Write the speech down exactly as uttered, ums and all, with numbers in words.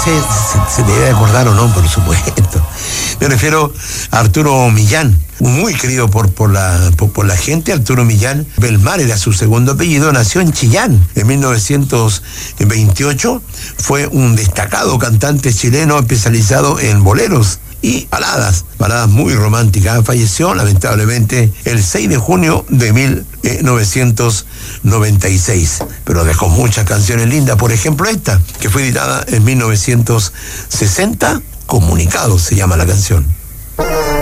se, se, se debe acordar o no, por supuesto. Me refiero a Arturo Millán, muy querido por, por, la, por, por la gente. Arturo Millán Belmar era su segundo apellido, nació en Chillán en mil novecientos veintiocho, fue un destacado cantante chileno especializado en boleros y baladas, baladas muy románticas. Falleció lamentablemente el seis de junio de mil novecientos noventa y seis, pero dejó muchas canciones lindas, por ejemplo esta, que fue editada en mil novecientos sesenta, Comunicado se llama la canción.